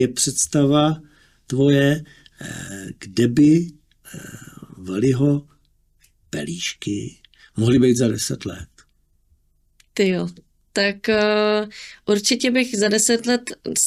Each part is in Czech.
Je představa tvoje, kde by Valiho pelíšky mohly být za 10 let? Ty jo, tak určitě bych za 10 let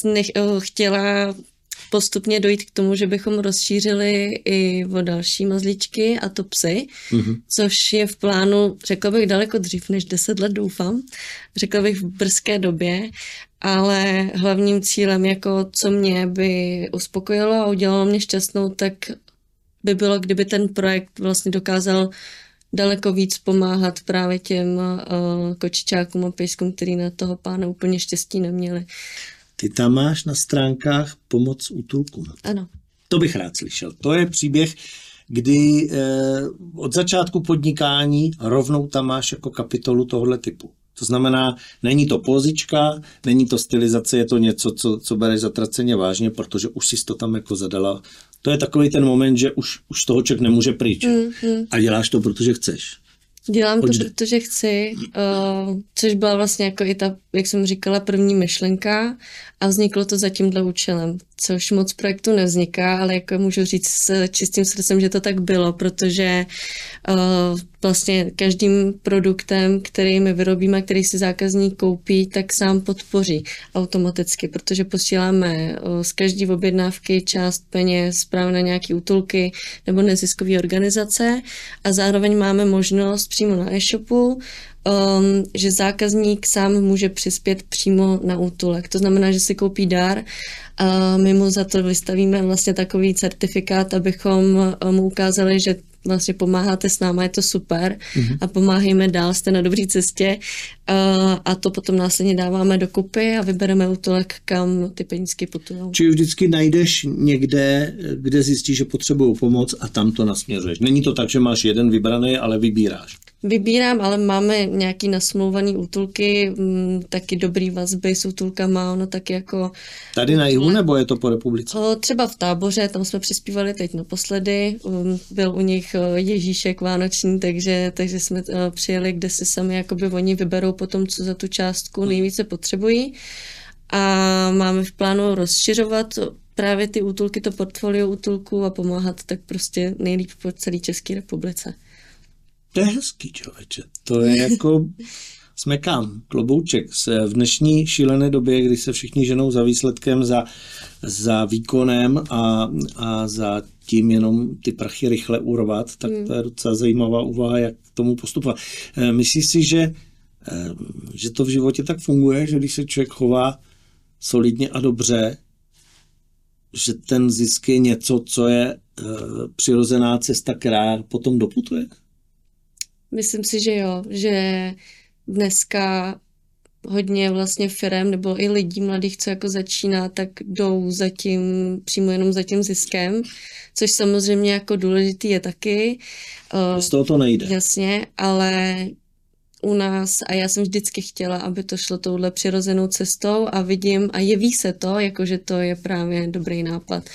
chtěla postupně dojít k tomu, že bychom rozšířili i o další mazlíčky, a to psy, což je v plánu, řekla bych, daleko dřív než 10 let, doufám. Řekla bych v brzké době, ale hlavním cílem, jako co mě by uspokojilo a udělalo mě šťastnou, tak by bylo, kdyby ten projekt vlastně dokázal daleko víc pomáhat právě těm kočičákům a pejskům, který na toho pána úplně štěstí neměli. Ty tam máš na stránkách pomoc útulkům. Ano. To bych rád slyšel. To je příběh, kdy od začátku podnikání rovnou tam máš jako kapitolu tohohle typu. To znamená, není to pózička, není to stylizace, je to něco, co bereš zatraceně vážně, protože už jsi to tam jako zadala. To je takový ten moment, že už toho člověk nemůže pryč. A děláš to, protože chceš. Dělám to, protože chci, což byla vlastně jako i ta, jak jsem říkala, první myšlenka, a vzniklo to za tímhle účelem, což moc projektu nevzniká, ale jako můžu říct s čistým srdcem, že to tak bylo, protože vlastně každým produktem, který my vyrobíme, který si zákazník koupí, tak sám podpoří automaticky, protože posíláme z každé objednávky část peněz právě na nějaké útulky nebo neziskové organizace, a zároveň máme možnost přímo na e-shopu, že zákazník sám může přispět přímo na útulek. To znamená, že si koupí dar a my mu za to vystavíme vlastně takový certifikát, abychom mu ukázali, že vlastně pomáháte s náma, je to super, a pomáhejme dál, jste na dobré cestě, a to potom následně dáváme dokupy a vybereme útulek, kam ty penízky putují. Či vždycky najdeš někde, kde zjistíš, že potřebují pomoc, a tam to nasměřuješ. Není to tak, že máš jeden vybraný, ale vybíráš. Vybírám, ale máme nějaký nasmlouvaný útulky, taky dobrý vazby s útulkama, ono taky jako... Tady na jihu, nebo je to po republice? Třeba v Táboře, tam jsme přispívali teď naposledy, byl u nich Ježíšek vánoční, takže jsme přijeli, kde si sami jakoby oni vyberou potom, co za tu částku nejvíce potřebují, a máme v plánu rozšiřovat právě ty útulky, to portfolio útulků, a pomáhat tak prostě nejlíp po celé České republice. To je hezký, člověče. To je jako smekám, klobouček. V dnešní šílené době, kdy se všichni ženou za výsledkem, za výkonem a za tím jenom ty prachy rychle urvat, tak to je docela zajímavá úvaha, jak k tomu postupovat. Myslíš si, že to v životě tak funguje, že když se člověk chová solidně a dobře, že ten zisk je něco, co je přirozená cesta, která potom doputuje? Myslím si, že jo, že dneska hodně vlastně firem nebo i lidí mladých, co jako začíná, tak jdou přímo jenom za tím ziskem, což samozřejmě jako důležitý je taky. Z toho to nejde. Jasně, ale u nás, a já jsem vždycky chtěla, aby to šlo touhle přirozenou cestou, a vidím a jeví se to, jakože to je právě dobrý nápad.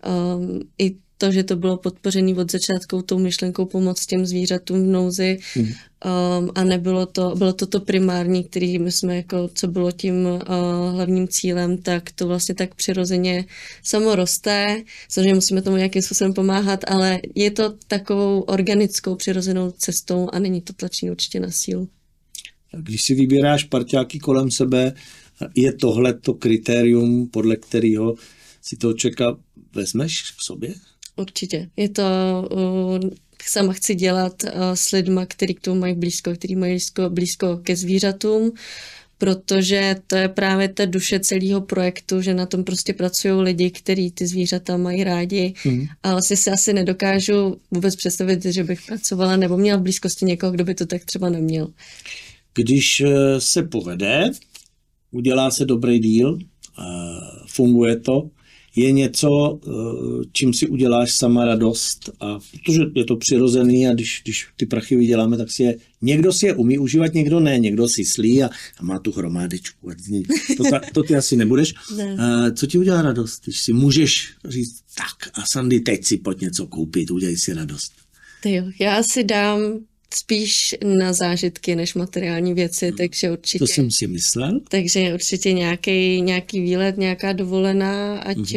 I to, že to bylo podpořené od začátku tou myšlenkou pomoct těm zvířatům v nouzi, a bylo to primární, který my jsme jako, co bylo tím hlavním cílem, tak to vlastně tak přirozeně samo roste. Samozřejmě musíme tomu nějakým způsobem pomáhat, ale je to takovou organickou přirozenou cestou a není to tlačení určitě na sílu. Když si vybíráš parťáky kolem sebe, je tohle to kritérium, podle kterého si toho člověka vezmeš k sobě? Určitě. Je to, sama chci dělat s lidma, kteří k tomu mají blízko, kteří mají blízko ke zvířatům, protože to je právě ta duše celého projektu, že na tom prostě pracují lidi, kteří ty zvířata mají rádi, a vlastně si asi nedokážu vůbec představit, že bych pracovala nebo měla v blízkosti někoho, kdo by to tak třeba neměl. Když se povede, udělá se dobrý díl, funguje to, je něco, čím si uděláš sama radost, a protože je to přirozený, a když ty prachy vyděláme, tak někdo si je umí užívat, někdo ne, někdo si slí a má tu hromádečku. To ty asi nebudeš. Ne. Co ti udělá radost, když si můžeš říct, tak a Sandy, teď si pojď něco koupit, udělej si radost. Já si dám spíš na zážitky než materiální věci, takže určitě. To jsem si myslel. Takže určitě nějaký výlet, nějaká dovolená, ať